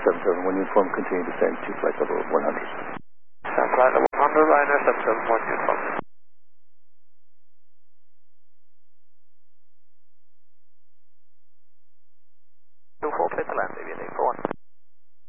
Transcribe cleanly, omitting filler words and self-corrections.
771 uniform, continue descent to flight level 100. Flight level 100, Ryanair 771 uniform. 24, clear to land, AVNA for 1.